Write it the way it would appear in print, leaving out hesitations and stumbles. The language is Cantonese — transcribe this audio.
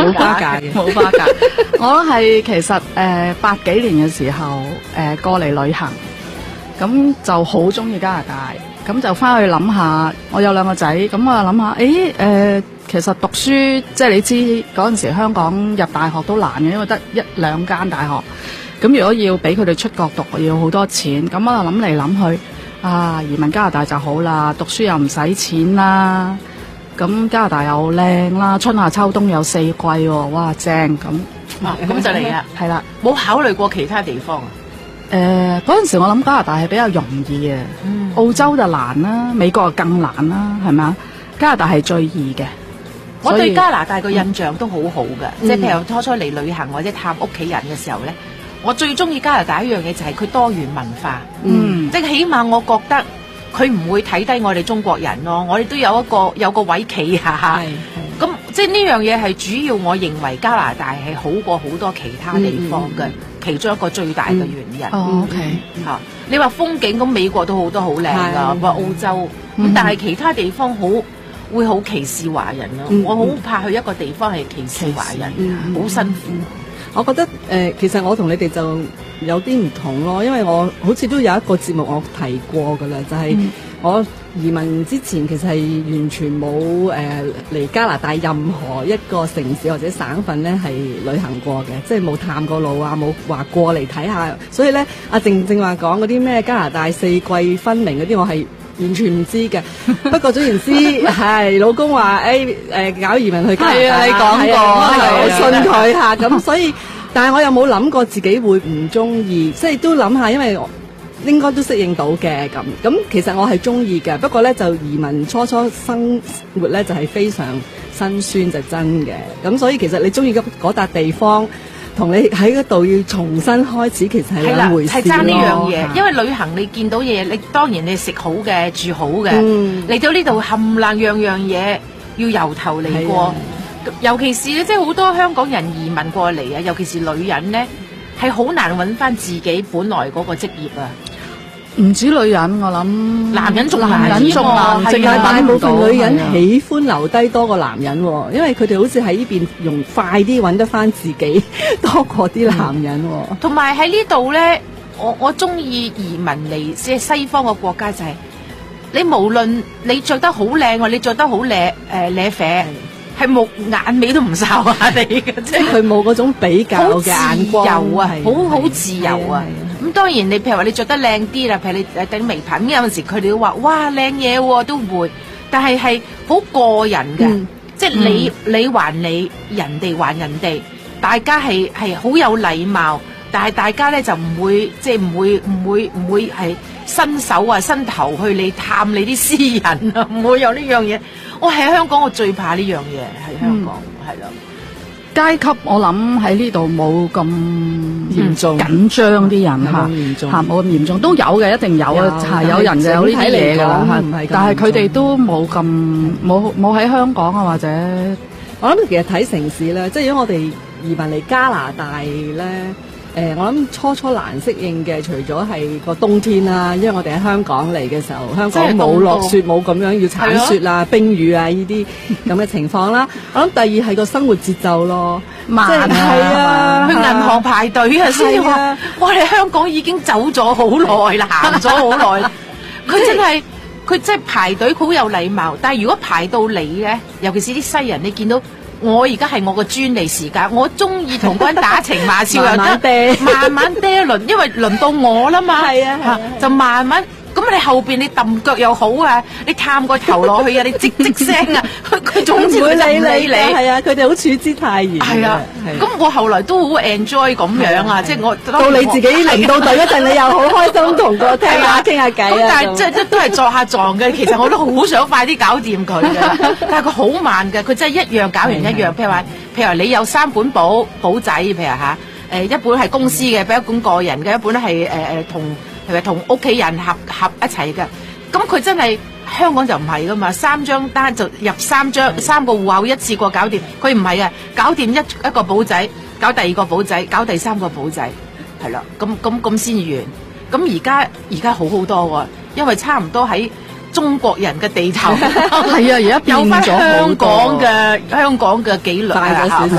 冇花假嘅， 冇花假。我係其實80幾年嘅時候過嚟旅行，咁就好中意加拿大，咁就翻去諗下。我有2個仔，咁我就諗下，其實讀書即係你知嗰陣時香港入大學都難嘅，因為得1、2間大學。咁如果要俾佢哋出國讀，要好多錢。咁我就諗嚟諗去，移民加拿大就好啦，讀書又唔使錢啦。咁加拿大又靚啦，春夏秋冬有4季喎，哇正咁。 咁就嚟啦， 係啦， 冇考慮過其他地方啊？ 嗰陣時我諗加拿大係比較容易嘅，澳洲就難啦，美國就更難啦，係咪啊？加拿大係最易嘅。 我對加拿大個印象都好好嘅，即係譬如初初嚟旅行或者探屋企人嘅時候咧，我最中意加拿大一樣嘢就係佢多元文化，即係起碼我覺得佢唔會睇低我哋中國人咯，我哋都有個位企下，咁即係呢樣嘢係主要我認為加拿大係好過好多其他地方嘅其中一個最大嘅原因。 OK 嚇，你話風景咁美國都好多好靚噶，話澳洲咁，但係其他地方會好歧視華人咯。我好怕去一個地方係歧視華人，好辛苦。 我覺得其實我同你哋就有啲唔同咯，因為我好似都有一個節目我提過噶啦，就係我移民之前其實係完全冇嚟加拿大任何一個城市或者省份咧係旅行過嘅，即係冇探過路啊，冇話過嚟睇下。所以咧，阿正話講嗰啲咩加拿大4季分明嗰啲，我係完全唔知嘅。不過總言之，係老公話搞移民去加拿大， 係啊，你講過， 我信佢嚇。咁所以，但係我又冇諗過自己會唔中意，即係都諗下，因為應該都適應到嘅咁。咁其實我係中意嘅，不過咧就移民初生活咧就係非常辛酸，就真嘅。咁所以其實你中意嗰笪地方，同你喺嗰度要重新開始，其實係兩回事咯。 係爭呢樣嘢，因為旅行你見到嘢，你當然你食好嘅、住好嘅，嚟到呢度冚唪唥樣嘢要由頭嚟過。尤其是咧，即係好多香港人移民過嚟啊，尤其是女人咧，係好難揾翻自己本來嗰個職業啊。 唔止女人，我諗男人仲難， 淨係大部分女人喜歡留低多過男人，因為佢哋好似喺呢邊用快啲揾得翻自己多過啲男人。 同埋喺呢度咧，我中意移民嚟即係西方嘅國家，就係你無論你着得好靚或你着得好咧啡，係冇眼尾都唔睄下你嘅，即係佢冇嗰種比較嘅眼光， 好自由啊！咁當然你譬如話你着得靚啲啦，譬如你頂眉品，有陣時佢哋都話哇靚嘢喎，都會，但係好個人嘅，即係你還你，人哋還人哋，大家係好有禮貌，但係大家咧就唔會即係唔會係伸手啊伸頭去你探你啲私人啊，唔會有呢樣嘢。我喺香港我最怕呢樣嘢，喺香港係咯。 階級我諗喺呢度冇咁嚴重緊張啲人嚇冇咁嚴重，都有嘅，一定有啊，係有人就有呢啲嘢㗎啦，但係佢哋都冇咁冇喺香港啊，或者我諗其實睇城市咧，即係如果我哋移民嚟加拿大咧。我諗初難適應嘅，除咗係個冬天啦，因為我哋喺香港嚟嘅時候，香港冇落雪冇咁樣要鏟雪啊、冰雨啊呢啲咁嘅情況啦。我諗第二係個生活節奏咯， 慢啊， 去銀行排隊啊先話，我哋香港已經走咗好耐啦，行咗好耐啦。佢真係排隊好有禮貌，但係如果排到你咧，尤其是啲西人，你見到。我而家係我個專利時間，我中意同嗰人打情罵俏又得，慢慢嗲輪，因為輪到我啦嘛，就慢慢。咁你後邊你揼腳又好啊，你探個頭落去啊，你唧聲啊，佢總之會理你。 係啊，佢哋好處之泰然。 係啊，咁我後來都好 enjoy 咁樣啊，即係我到你自己領到隊嗰陣，你又好開心同個聽下傾下偈啊。 但係即係都係作下狀嘅，其實我都好想快啲搞掂佢嘅，但係佢好慢嘅，佢真係一樣搞完一樣。譬如話你有3本簿仔，譬如嚇一本係公司嘅，一本個人嘅，一本咧係同屋企人合一齊嘅，咁佢真係香港就唔係噶嘛，3張單就入3個戶口一次過搞掂，佢唔係嘅，搞掂一個簿仔，搞第2個簿仔，搞第3個簿仔，係啦，咁先完。咁而家好好多喎，因為差唔多喺中國人嘅地頭， 係啊，而家變咗好多， 有翻香港嘅紀律啊。